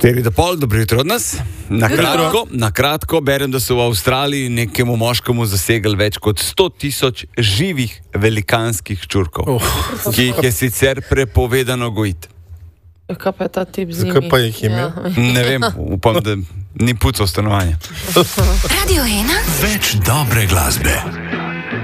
4:30, dobro jutro od nas. Na kratko berem, da so v Avstraliji nekemu moškemu zasegli več kot 100,000 živih velikanskih čurkov, ki jih je sicer prepovedano gojiti. Kaj pa je ta tip z njimi? Zakaj pa jih imel? Ne vem, upam, da ni pucal stanovanja. Radio 1. Več dobre glasbe.